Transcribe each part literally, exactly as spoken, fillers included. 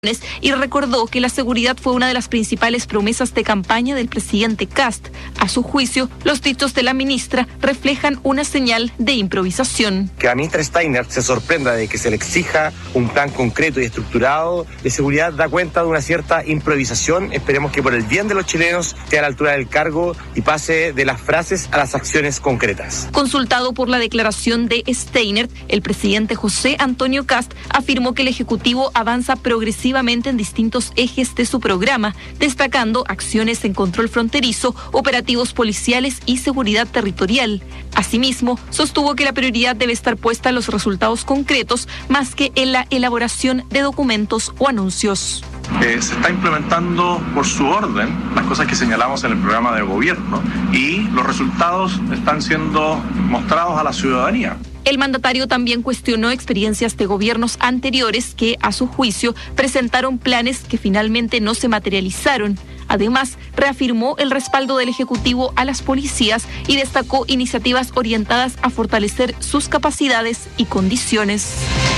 y recordó que la seguridad fue una de las principales promesas de campaña del presidente Kast. A su juicio, los dichos de la ministra reflejan una señal de improvisación. Que la ministra Steiner se sorprenda de que se le exija un plan concreto y estructurado de seguridad da cuenta de una cierta improvisación. Esperemos que por el bien de los chilenos esté a la altura del cargo y pase de las frases a las acciones concretas. Consultado por la declaración de Steiner, el presidente José Antonio Kast afirmó que el Ejecutivo avanza progresivamente en distintos ejes de su programa, destacando acciones en control fronterizo, operativos policiales y seguridad territorial. Asimismo, sostuvo que la prioridad debe estar puesta en los resultados concretos más que en la elaboración de documentos o anuncios. Eh, se está implementando por su orden las cosas que señalamos en el programa de gobierno y los resultados están siendo mostrados a la ciudadanía. El mandatario también cuestionó experiencias de gobiernos anteriores que, a su juicio, presentaron planes que finalmente no se materializaron. Además, reafirmó el respaldo del Ejecutivo a las policías y destacó iniciativas orientadas a fortalecer sus capacidades y condiciones.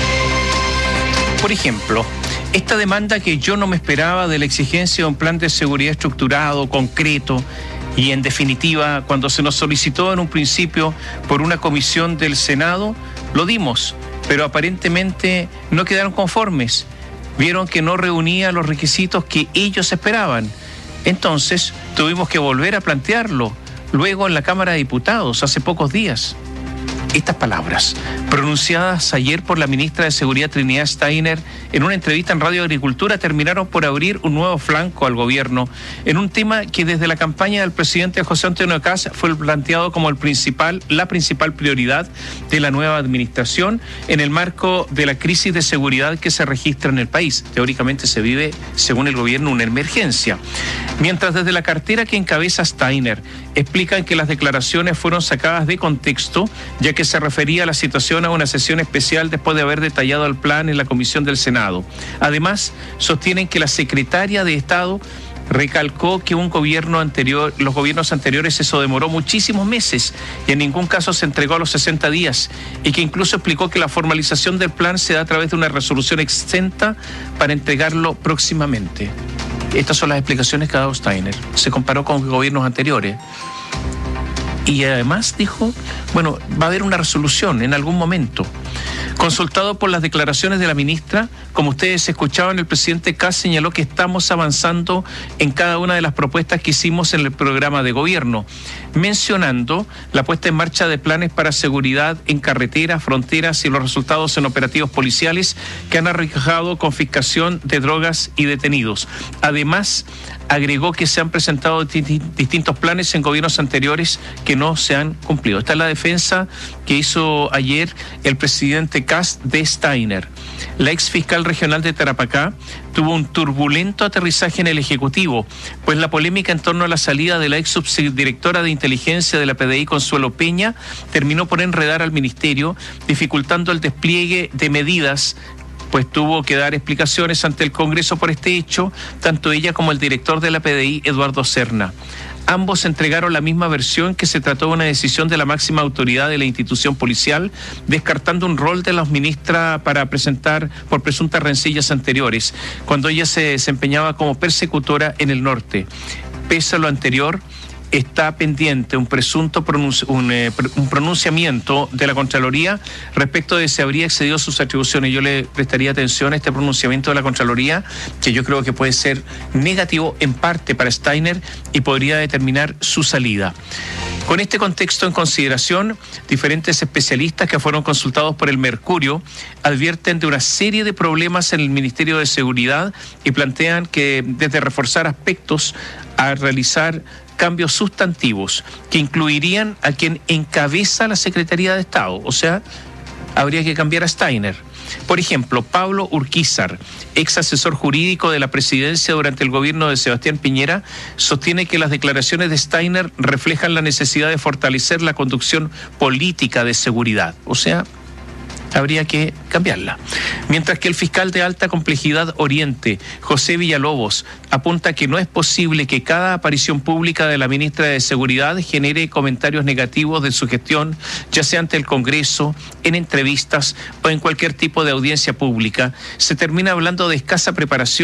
Por ejemplo, esta demanda que yo no me esperaba de la exigencia de un plan de seguridad estructurado, concreto, y en definitiva, cuando se nos solicitó en un principio por una comisión del Senado, lo dimos, pero aparentemente no quedaron conformes. Vieron que no reunía los requisitos que ellos esperaban. Entonces, tuvimos que volver a plantearlo, luego en la Cámara de Diputados, hace pocos días. Estas palabras, pronunciadas ayer por la ministra de Seguridad Trinidad Steiner en una entrevista en Radio Agricultura, terminaron por abrir un nuevo flanco al gobierno en un tema que desde la campaña del presidente José Antonio Kast fue planteado como el principal, la principal prioridad de la nueva administración en el marco de la crisis de seguridad que se registra en el país. Teóricamente se vive, según el gobierno, una emergencia. Mientras desde la cartera que encabeza Steiner explican que las declaraciones fueron sacadas de contexto, ya que se refería a la situación a una sesión especial después de haber detallado el plan en la Comisión del Senado. Además, sostienen que la secretaria de Estado recalcó que un gobierno anterior, los gobiernos anteriores eso demoró muchísimos meses y en ningún caso se entregó a los sesenta días, y que incluso explicó que la formalización del plan se da a través de una resolución exenta para entregarlo próximamente. Estas son las explicaciones que ha dado Steiner. Se comparó con gobiernos anteriores. Y además dijo, bueno, va a haber una resolución en algún momento. Consultado por las declaraciones de la ministra, como ustedes escuchaban, el presidente Kast señaló que estamos avanzando en cada una de las propuestas que hicimos en el programa de gobierno, mencionando la puesta en marcha de planes para seguridad en carreteras, fronteras y los resultados en operativos policiales que han arrojado confiscación de drogas y detenidos. Además, agregó que se han presentado distintos planes en gobiernos anteriores que no se han cumplido. Esta es la defensa que hizo ayer el presidente Kast de Steiner. La ex fiscal regional de Tarapacá tuvo un turbulento aterrizaje en el Ejecutivo, pues la polémica en torno a la salida de la ex subdirectora de inteligencia de la P D I, Consuelo Peña, terminó por enredar al ministerio, dificultando el despliegue de medidas, pues tuvo que dar explicaciones ante el Congreso por este hecho, tanto ella como el director de la P D I, Eduardo Serna. Ambos entregaron la misma versión, que se trató de una decisión de la máxima autoridad de la institución policial, descartando un rol de la ministra para presentar por presuntas rencillas anteriores, cuando ella se desempeñaba como persecutora en el norte. Pese a lo anterior, está pendiente un presunto pronunci- un, eh, un pronunciamiento de la Contraloría respecto de si habría excedido sus atribuciones. Yo le prestaría atención a este pronunciamiento de la Contraloría, que yo creo que puede ser negativo en parte para Steiner y podría determinar su salida. Con este contexto en consideración, diferentes especialistas que fueron consultados por el Mercurio advierten de una serie de problemas en el Ministerio de Seguridad y plantean que desde reforzar aspectos a realizar cambios sustantivos que incluirían a quien encabeza la Secretaría de Estado, o sea, habría que cambiar a Steiner. Por ejemplo, Pablo Urquizar, ex asesor jurídico de la presidencia durante el gobierno de Sebastián Piñera, sostiene que las declaraciones de Steiner reflejan la necesidad de fortalecer la conducción política de seguridad, o sea, habría que cambiarla. Mientras que el fiscal de alta complejidad Oriente, José Villalobos, apunta que no es posible que cada aparición pública de la ministra de Seguridad genere comentarios negativos de su gestión, ya sea ante el Congreso, en entrevistas o en cualquier tipo de audiencia pública, se termina hablando de escasa preparación